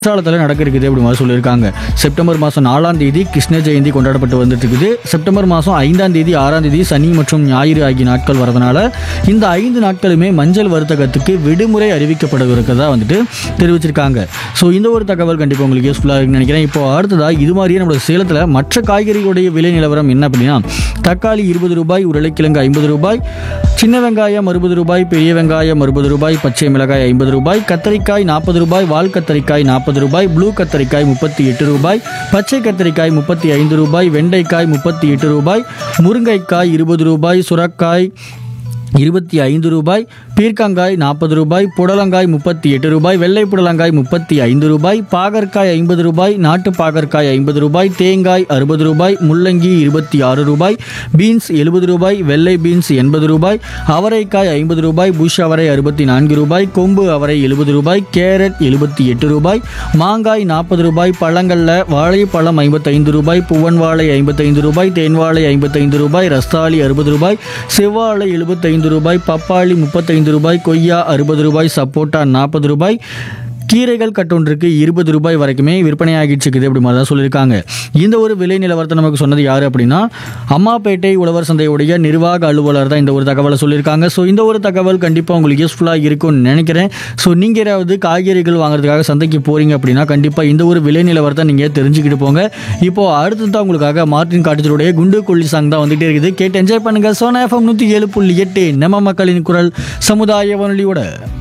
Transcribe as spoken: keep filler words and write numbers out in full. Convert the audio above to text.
குற்றாலத்தில் நடக்க இருக்குது அப்படி மாதிரி சொல்லியிருக்காங்க. செப்டம்பர் மாதம் நாலாம் தேதி கிருஷ்ண ஜெயந்தி கொண்டாடப்பட்டு வந்துட்டு இருக்குது. செப்டம்பர் மாதம் ஐந்தாம் தேதி ஆறாம் தேதி சனி மற்றும் ஞாயிறு ஆகிய நாட்கள் வரதுனால இந்த ஐந்து நாட்களுமே மஞ்சள் வர்த்தகத்துக்கு விடுமுறை அறிவிக்கப்பட இருக்கிறதா வந்துட்டு தெரிவிச்சிருக்காங்க. ஸோ இந்த ஒரு தகவல் கண்டிப்பாக உங்களுக்கு யூஸ்ஃபுல்லாக இருக்குன்னு நினைக்கிறேன். இப்போ அடுத்ததாக இது மாதிரியே நம்மளோட சேலத்தில் மற்ற காய்கறிகளுடைய விலை நிலவரம் என்ன அப்படின்னா, தக்காளி இருபது ரூபாய், உருளைக்கிழங்கு ஐம்பது ரூபாய், சின்ன வெங்காயம் அறுபது ரூபாய், பெரிய வெங்காயம் அறுபது ரூபாய், பச்சை மிளகாய் ஐம்பது ரூபாய், கத்தரிக்காய் நாற்பது ரூபாய், வால் கத்தரிக்காய் நாற்பது ரூபாய், ப்ளூ கத்தரிக்காய் முப்பத்தி எட்டு ரூபாய், பச்சை கத்தரிக்காய் முப்பத்தி ஐந்து ரூபாய், வெண்டைக்காய் முப்பத்தி எட்டு ரூபாய், முருங்கைக்காய் இருபது ரூபாய், சுரக்காய் இருபத்தி ஐந்து ரூபாய், பீர்க்கங்காய் நாற்பது ரூபாய், புடலங்காய் முப்பத்தி எட்டு ரூபாய், வெள்ளை புடலங்காய் முப்பத்தி ஐந்து ரூபாய், பாகற்காய் ஐம்பது ரூபாய், நாட்டு பாகற்காய் ஐம்பது ரூபாய், தேங்காய் அறுபது ரூபாய், முள்ளங்கி இருபத்தி ஆறு ரூபாய், பீன்ஸ் எழுபது ரூபாய், வெள்ளை பீன்ஸ் எண்பது ரூபாய், அவரைக்காய் ஐம்பது ரூபாய், புஷ் அவரை அறுபத்தி நான்கு ரூபாய், கொம்பு அவரை எழுபது ரூபாய், கேரட் எழுபத்தி எட்டு ரூபாய், மாங்காய் நாற்பது ரூபாய், பழங்களில் வாழைப்பழம் ஐம்பத்தைந்து ரூபாய், பூவன் வாழை ஐம்பத்தைந்து ரூபாய், தேன் வாழை ஐம்பத்தைந்து ரூபாய், ரஸ்தாளி அறுபது ரூபாய், செவ்வாழை எழுபத்தைந்து ரூபாய், பப்பாளி முப்பத்தைந்து ரூபாய், கொய்யா அறுபது ரூபாய், சப்போட்டா நாற்பது ரூபாய், கீரைகள் கட்டொன்றுக்கு இருபது ரூபாய் வரைக்குமே விற்பனையாகிட்டு இருக்குது அப்படி மாதிரி தான் சொல்லியிருக்காங்க. இந்த ஒரு விலை நிலவரத்தை நமக்கு சொன்னது யார் அப்படின்னா, அம்மாப்பேட்டை உழவர் சந்தையுடைய நிர்வாக அலுவலர் தான் இந்த ஒரு தகவலை சொல்லியிருக்காங்க. ஸோ இந்த ஒரு தகவல் கண்டிப்பாக உங்களுக்கு யூஸ்ஃபுல்லாக இருக்கும்னு நினைக்கிறேன். ஸோ நீங்கள் ஏதாவது காய்கறிகள் வாங்குறதுக்காக சந்தைக்கு போகிறீங்க அப்படின்னா கண்டிப்பாக இந்த ஒரு விலை நிலவரத்தை நீங்கள் தெரிஞ்சுக்கிட்டு போங்க. இப்போது அடுத்து தான் உங்களுக்காக மார்டின் காட்டேஜருடைய குண்டு கொல்லி சாங் தான் வந்துகிட்டே இருக்குது. கேட்டு என்ஜாய் பண்ணுங்கள். சோனா எஃப்எம் நூற்றி ஏழு புள்ளி எட்டு நம்ம மக்களின் குரல் சமுதாய வானொலியோட